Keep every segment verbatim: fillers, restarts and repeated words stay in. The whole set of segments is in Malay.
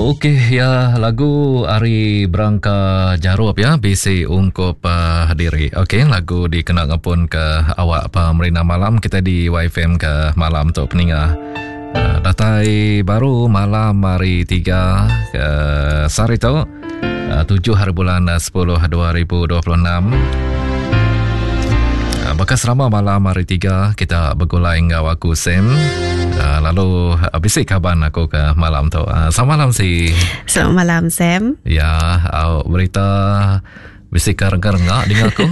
Okey, ya lagu Ari Berangka Jarup ya, bisi ungkup uh, diri. Okey, lagu dikenal pun ke awak pemerintah malam kita di Y F M ke malam tu peningah. Uh, datai baru malam hari tiga ke sari tu uh, tujuh hari bulan sepuluh dua ribu dua puluh enam. Uh, bekas selama malam hari tiga kita bergulai dengan aku Sam. Uh, lalu uh, bisik kabar aku ke malam tu. Uh, selamat malam si. Selamat malam Sam. Ya, uh, berita bisik rengak-rengak dengan aku.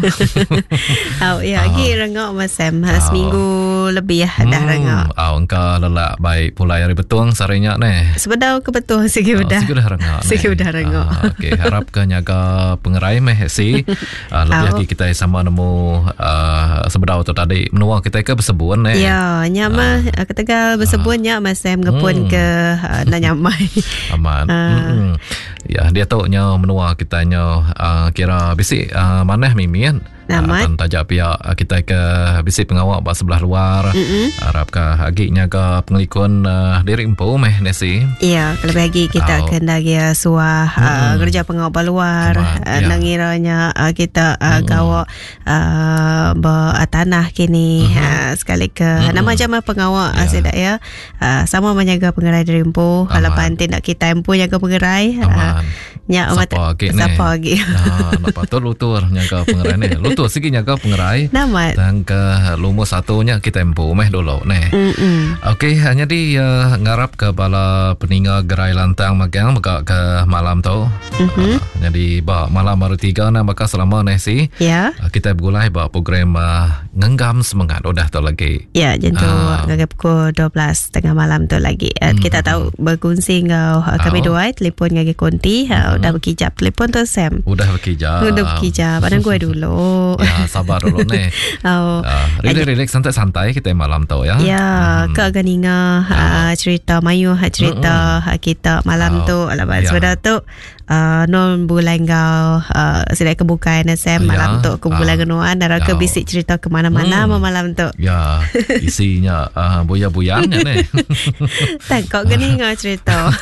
Oh, ya, lagi uh, rengak Mas Sam. Uh, Seminggu lebih ya dah hmm, rengak. Oh, engkau lelak baik pula hari betung sarinya ni. Sebenarnya ke betul segi Oh, udah. segi udah rengak. Segi udah rengak. Uh, Okey, harap ke nyaga pengerai meh si. Uh, lebih Oh. lagi kita sama nemu uh, sebedau tu tadi menua kita ke bersebun eh. Ya, nyama uh, ketegal bersebun nya Mas Sam ngepun hmm. ke uh, na nyamai. Aman. Uh. Hmm. Ya, dia tahu nya menua kita nya uh, kira bisik uh, maneh mimian. Namat. Uh, tajak pihak uh, kita ke bisik pengawak bah sebelah luar. Mm-mm. Harap ke agiknya ke pengelikun uh, diri empu meh nesi. Ya, kalau bagi kita Oh. kena dia suah uh, Hmm. kerja pengawal luar Aman, uh, ya. nangiranya uh, kita uh, Hmm. gawak uh, ber uh, tanah kini Mhm. uh, sekali ke Hmm. nama macam pengawak Ya. uh, sedak ya uh, sama menjaga pengerai dari empu Aman. halapan tindak kita empu jaga pengerai uh, Aman. nya Siapa lagi ni? siapa lagi Nah, nampak tu lutur nyaga pengerai ni. Lutur segi nyaga pengerai. namat. Dan ke lumus satunya kita empu meh dulu ni. Mm-mm. Okey, hanya di uh, ngarap ke bala peninga gerai lantang magang maka ke malam tu. Mhm. Uh, jadi ba malam hari tiga na maka selama ni si Ya. uh, kita bergulai ba program uh, ngenggam semangat udah tu lagi. Ya, jentu Ah. uh. pukul dua belas tengah malam tu lagi. Uh, Hmm. Kita tahu berkongsi ngau uh, kami Oh. dua telefon ngagi konti uh, udah berkijap telefon tu Sam. Udah berkijap. Udah berkijap. Padahal gue dulu. Ya, sabar dulu ni. Oh. Uh, relax-relax santai-santai kita malam tu ya. Ya, Mhm. ke ganinga uh, cerita Mayu uh, cerita uh, kita malam Oh. tu alamat Ya. sebenarnya tu uh, non bulan kau uh, sedai kebukaan Sam Ya. malam tu ke bulan Ah. genuan dan ke Ya. bisik cerita ke mana-mana Hmm. malam tu. Ya, isinya uh, buya-buyannya ni. Tak kau ganinga cerita.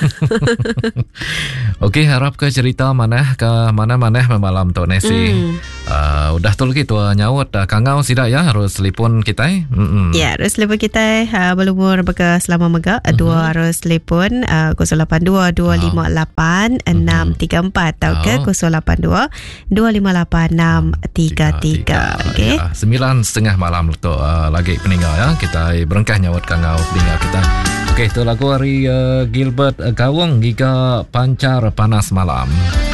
Okey, harap ke cerita mana ke mana-mana malam tu nesi. Hmm. Uh, udah tu lagi tu uh, nyaut uh, kangau sidak ya harus telefon kita. Mm-mm. Ya, harus telefon kita uh, berumur beka selama mega uh, dua harus telefon uh, kosong lapan dua dua lima lapan enam tiga empat atau ke kosong lapan dua dua lima lapan enam tiga tiga. Okey. Ya, sembilan setengah malam tu uh, lagi peninggal ya. Kita berengkah nyaut kangau peninggal kita. Okey, tu lagu hari uh, Gilbert uh, Gawang giga pancar panas malam.